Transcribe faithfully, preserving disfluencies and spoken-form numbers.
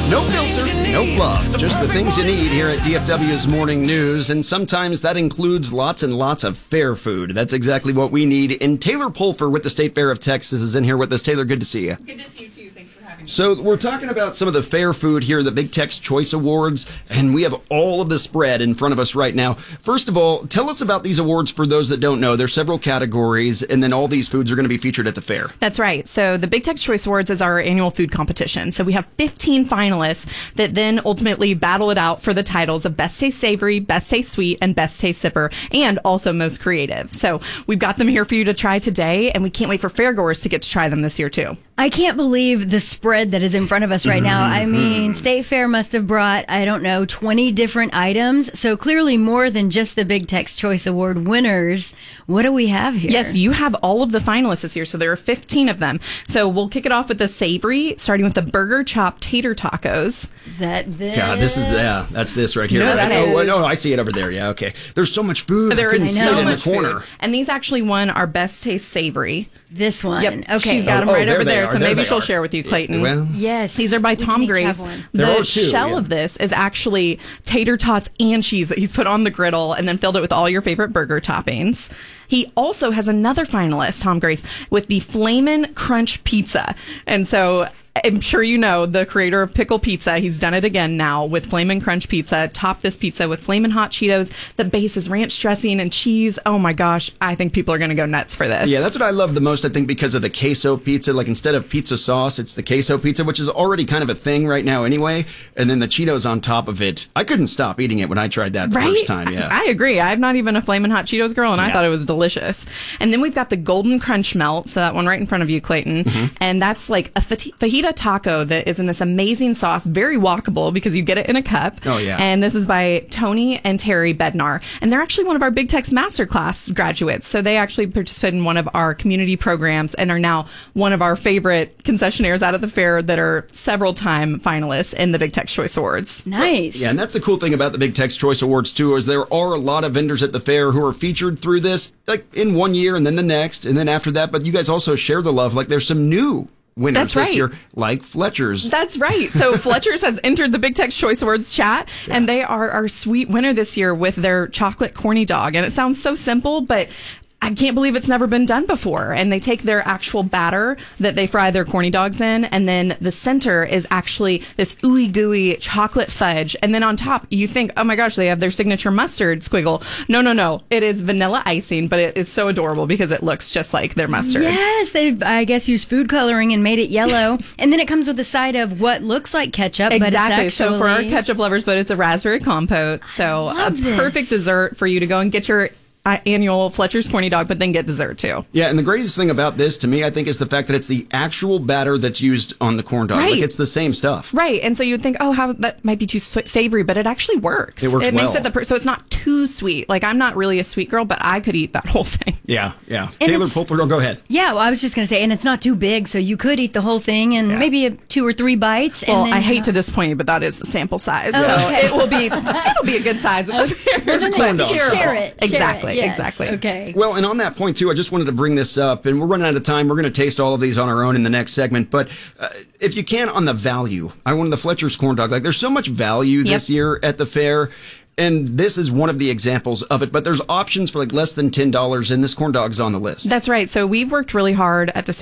No filter, no fluff, just the things you need here at D F W's Morning News, and sometimes that includes lots and lots of fair food. That's exactly what we need. And Taylor Pulfer with the State Fair of Texas is in here with us. Taylor, good to see you. Good to see you too. Thanks for having me. So we're talking about some of the fair food here, the Big Tex Choice Awards, and we have all of the spread in front of us right now. First of all, tell us about these awards for those that don't know. There's several categories, and then all these foods are going to be featured at the fair. That's right. So the Big Tex Choice Awards is our annual food competition. So we have fifteen finalists that then ultimately battle it out for the titles of Best Taste Savory, Best Taste Sweet, and Best Taste Sipper, and also Most Creative. So we've got them here for you to try today, and we can't wait for fairgoers to get to try them this year too. I can't believe the spread that is in front of us right now. I mean, State Fair must have brought, I don't know, twenty different items. So clearly more than just the Big Tex Choice Award winners. What do we have here? Yes, you have all of the finalists this year. So there are fifteen of them. So we'll kick it off with the savory, starting with the Burger Chop Tater Tacos. Is that this? God, this is, yeah, that's this right here. No, right? that oh, is- no, I see it over there. Yeah, okay. There's so much food. There I couldn't is see so it in much the corner. food. And these actually won our Best Taste Savory. This one. Yep. Okay. She's got them Oh, oh, right there over they there. are. So There maybe they she'll are. share with you, Clayton. Well, Yes. These are by We can Tom each Grace. have one. There The are two, shell yeah. of this is actually tater tots and cheese that he's put on the griddle and then filled it with all your favorite burger toppings. He also has another finalist, Tom Grace, with the Flamin' Crunch Pizza. And so I'm sure you know the creator of Pickle Pizza. He's done it again now with Flamin' Crunch Pizza. Top this pizza with Flamin' Hot Cheetos. The base is ranch dressing and cheese. Oh my gosh, I think people are going to go nuts for this. Yeah, that's what I love the most, I think, because of the queso pizza. Like, instead of pizza sauce, it's the queso pizza, which is already kind of a thing right now anyway. And then the Cheetos on top of it. I couldn't stop eating it when I tried that the Right? first time, yeah. I agree. I'm not even a Flamin' Hot Cheetos girl, and I Yeah. thought it was delicious. And then we've got the Golden Crunch Melt, so that one right in front of you, Clayton. Mm-hmm. And that's like a fajita fajita taco that is in this amazing sauce, very walkable because you get it in a cup. Oh, yeah. And this is by Tony and Terry Bednar. And they're actually one of our Big Tex Masterclass graduates. So they actually participated in one of our community programs and are now one of our favorite concessionaires out at the fair that are several time finalists in the Big Tex Choice Awards. Nice. Yeah, and that's the cool thing about the Big Tex Choice Awards, too, is there are a lot of vendors at the fair who are featured through this, like in one year and then the next, and then after that. But you guys also share the love. Like, there's some new winners That's this right. year, like Fletcher's. That's right. So Fletcher's has entered the Big Tex Choice Awards chat, and they are our sweet winner this year with their chocolate corny dog. And it sounds so simple, but I can't believe it's never been done before. And they take their actual batter that they fry their corny dogs in, and then the center is actually this ooey gooey chocolate fudge. And then on top, you think, oh my gosh, they have their signature mustard squiggle. No, no, no. It is vanilla icing, but it is so adorable because it looks just like their mustard. Yes, they've, I guess, used food coloring and made it yellow. And then it comes with a side of what looks like ketchup, but it's Exactly. actually... So for our ketchup lovers, but it's a raspberry compote. So a love this. perfect dessert for you to go and get your uh, annual Fletcher's corny dog, but then get dessert too. Yeah, and the greatest thing about this, to me, I think, is the fact that it's the actual batter that's used on the corn dog. Right. Like, it's the same stuff. Right. And so you'd think, oh, how that might be too sa- savory, but it actually works. It works It makes well. it the per- so it's not too sweet. Like, I'm not really a sweet girl, but I could eat that whole thing. Yeah, yeah. And Taylor it's- Pulfer, go ahead. Yeah, well, I was just going to say, and it's not too big, so you could eat the whole thing in Yeah. maybe a, two or three bites. Well, and then, I hate to disappoint you, but that is the sample size. Oh, so okay. it will be it'll be a good size. At the fair. It's a corn dog. Share, Share it. Exactly, Share it. Yes. exactly. Okay. Well, and on that point, too, I just wanted to bring this up, and we're running out of time. We're going to taste all of these on our own in the next segment. But uh, if you can, on the value, I wanted the Fletcher's corn dog. Like, there's so much value this Yep. year at the fair. And this is one of the examples of it. But there's options for like less than ten dollars, and this corn dog's on the list. That's right. So we've worked really hard at the